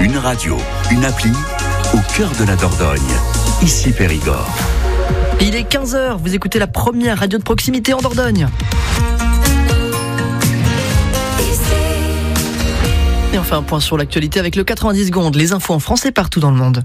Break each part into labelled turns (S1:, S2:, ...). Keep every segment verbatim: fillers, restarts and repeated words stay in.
S1: Une radio, une appli, au cœur de la Dordogne. Ici Périgord.
S2: Il est quinze heures, vous écoutez la première radio de proximité en Dordogne. Et on fait un point sur l'actualité avec le quatre-vingt-dix secondes, les infos en français partout dans le monde.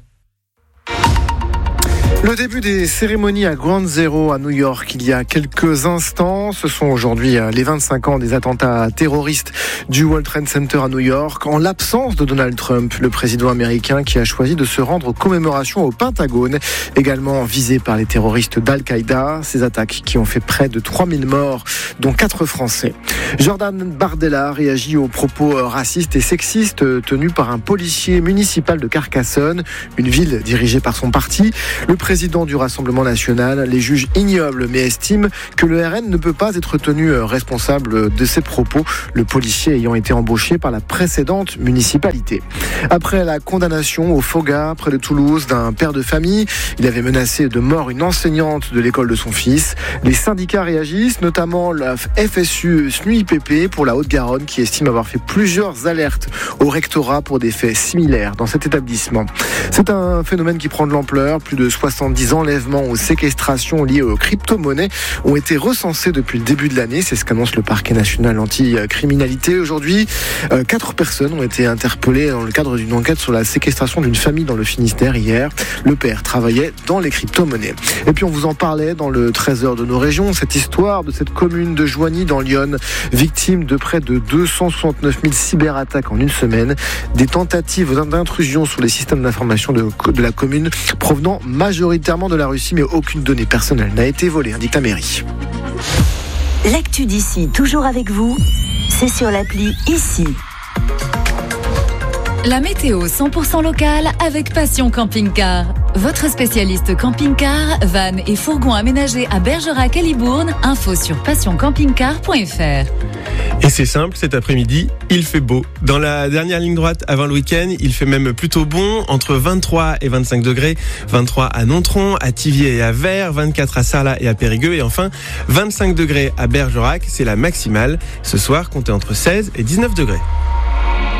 S3: Le début des cérémonies à Ground Zero à New York il y a quelques instants. Ce sont aujourd'hui les vingt-cinq ans des attentats terroristes du World Trade Center à New York. En l'absence de Donald Trump, le président américain qui a choisi de se rendre aux commémorations au Pentagone, également visé par les terroristes d'Al-Qaïda. Ces attaques qui ont fait près de trois mille morts, dont quatre Français. Jordan Bardella réagit aux propos racistes et sexistes tenus par un policier municipal de Carcassonne, une ville dirigée par son parti. Le président du Rassemblement national les juge ignobles mais estime que le R N ne peut pas être tenu responsable de ses propos, le policier ayant été embauché par la précédente municipalité. Après la condamnation au Foga, près de Toulouse, d'un père de famille, il avait menacé de mort une enseignante de l'école de son fils. Les syndicats réagissent, notamment la F S U S N U I P P pour la Haute-Garonne qui estime avoir fait plusieurs alertes au rectorat pour des faits similaires dans cet établissement. C'est un phénomène qui prend de l'ampleur. Plus de soixante-dix enlèvements ou séquestrations liées aux crypto-monnaies ont été recensés depuis le début de l'année. C'est ce qu'annonce le parquet national anti-criminalité. Aujourd'hui, euh, quatre personnes ont été interpellées dans le cadre d'une enquête sur la séquestration d'une famille dans le Finistère hier. Le père travaillait dans les crypto-monnaies. Et puis on vous en parlait dans le treize heures de nos régions, cette histoire de cette commune de Joigny dans l'Yonne, victime de près de deux cent soixante-neuf mille cyberattaques en une semaine. Des tentatives d'intrusion sur les systèmes d'information de, de la commune provenant majoritairement de la Russie, mais aucune donnée personnelle n'a été volée, indique la mairie.
S4: L'actu d'ici, toujours avec vous, c'est sur l'appli Ici.
S5: La météo cent pour cent locale avec Passion Camping-Car. Votre spécialiste camping-car, van et fourgon aménagés à Bergerac et Libourne. Info sur passion camping car point f r.
S6: Et c'est simple, cet après-midi, il fait beau. Dans la dernière ligne droite avant le week-end, il fait même plutôt bon, entre vingt-trois et vingt-cinq degrés. vingt-trois à Nontron, à Thiviers et à Vers, vingt-quatre à Sarlat et à Périgueux, et enfin vingt-cinq degrés à Bergerac, c'est la maximale. Ce soir, comptez entre seize et dix-neuf degrés.